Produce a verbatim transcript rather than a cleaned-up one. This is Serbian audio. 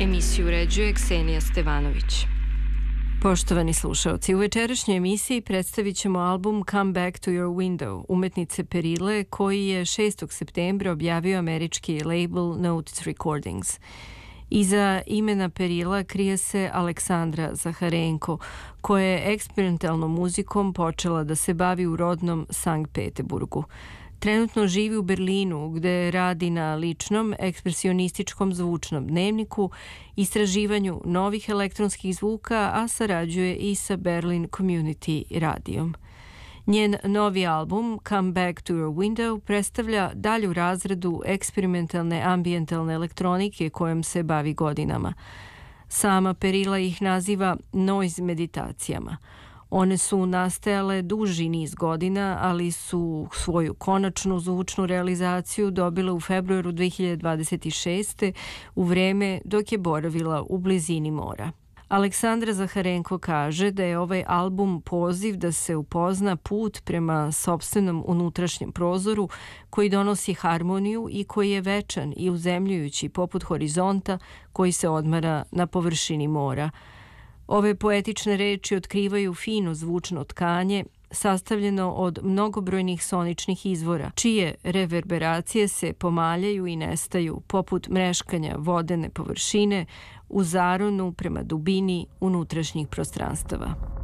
Emisiju uređuje Ksenija Stevanović. Poštovani slušaoci, u večerašnjoj emisiji predstavit ćemo album Come Back to Your Window umetnice Perile, koji je šestog septembra objavio američki label Notes Recordings. Iza imena Perila krije se Aleksandra Zaharenko, koja je eksperimentalnom muzikom počela da se bavi u rodnom Sankt Peteburgu. Trenutno živi u Berlinu, gde radi na ličnom, ekspresionističkom zvučnom dnevniku, istraživanju novih elektronskih zvuka, a sarađuje i sa Berlin Community radijom. Njen novi album Come Back to Your Window predstavlja dalju razradu eksperimentalne ambijentalne elektronike kojom se bavi godinama. Sama Perila ih naziva noise meditacijama. One su nastajale duži niz godina, ali su svoju konačnu zvučnu realizaciju dobile u februaru dve hiljade dvadeset šeste. u vreme dok je boravila u blizini mora. Aleksandra Zaharenko kaže da je ovaj album poziv da se upozna put prema sopstvenom unutrašnjem prozoru koji donosi harmoniju i koji je večan i uzemljujući poput horizonta koji se odmara na površini mora. Ove poetične reči otkrivaju fino zvučno tkanje, sastavljeno od mnogobrojnih soničnih izvora, čije reverberacije se pomaljaju i nestaju poput mreškanja vodene površine u zaronu prema dubini unutrašnjih prostranstava.